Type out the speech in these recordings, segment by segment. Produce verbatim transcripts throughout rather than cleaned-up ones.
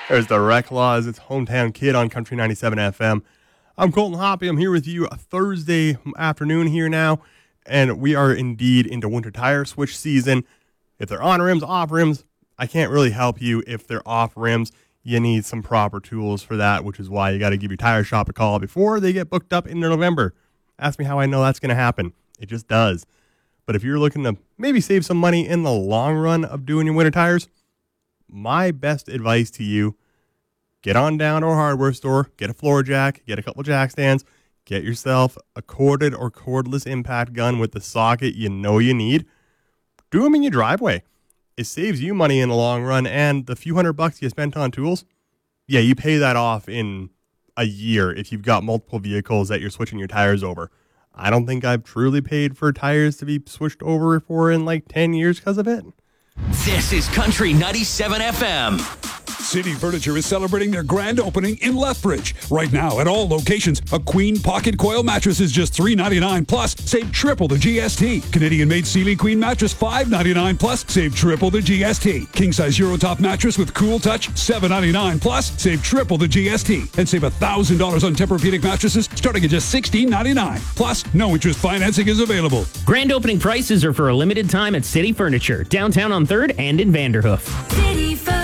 There's the Rec Laws. It's Hometown Kid on Country ninety-seven F M. I'm Colton Hoppy. I'm here with you a Thursday afternoon here now, and we are indeed into winter tire switch season. If they're on rims, off rims, I can't really help you. If they're off rims, you need some proper tools for that, which is why you got to give your tire shop a call before they get booked up in November. Ask me how I know that's going to happen. It just does. But if you're looking to maybe save some money in the long run of doing your winter tires, my best advice to you, get on down to a hardware store, get a floor jack, get a couple jack stands, get yourself a corded or cordless impact gun with the socket you know you need. Do them in your driveway. It saves you money in the long run, and the few hundred bucks you spent on tools, yeah, you pay that off in a year if you've got multiple vehicles that you're switching your tires over. I don't think I've truly paid for tires to be switched over for in like ten years because of it. This is Country ninety-seven F M. City Furniture is celebrating their grand opening in Lethbridge. Right now, at all locations, a Queen Pocket Coil mattress is just three ninety-nine plus, save triple the G S T. Canadian-made Sealy Queen mattress, five ninety-nine plus, save triple the G S T. King-size Eurotop mattress with Cool Touch, seven ninety-nine plus, save triple the G S T. And save one thousand dollars on Tempur-Pedic mattresses starting at just sixteen ninety-nine. Plus, no interest financing is available. Grand opening prices are for a limited time at City Furniture, downtown on third and in Vanderhoof. City Furniture.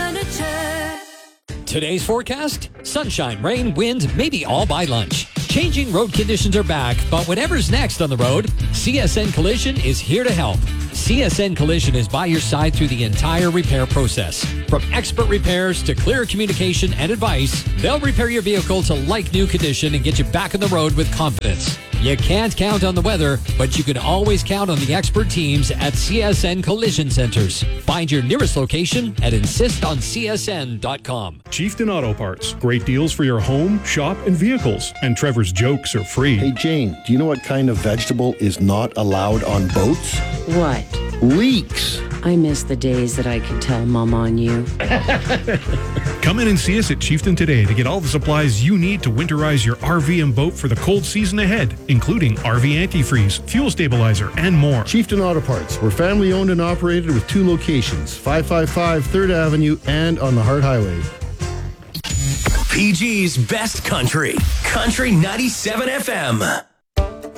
Today's forecast, sunshine, rain, wind, maybe all by lunch. Changing road conditions are back, but whatever's next on the road, C S N Collision is here to help. C S N Collision is by your side through the entire repair process. From expert repairs to clear communication and advice, they'll repair your vehicle to like-new condition and get you back on the road with confidence. You can't count on the weather, but you can always count on the expert teams at C S N Collision Centers. Find your nearest location at insist on C S N dot com. Chieftain Auto Parts. Great deals for your home, shop, and vehicles. And Trevor's jokes are free. Hey, Jane, do you know what kind of vegetable is not allowed on boats? What? Leeks. I miss the days that I could tell Mom on you. Come in and see us at Chieftain today to get all the supplies you need to winterize your R V and boat for the cold season ahead, including R V antifreeze, fuel stabilizer, and more. Chieftain Auto Parts. We're family owned and operated with two locations, five fifty-five third Avenue and on the Hart Highway. P G's Best Country, Country ninety-seven F M.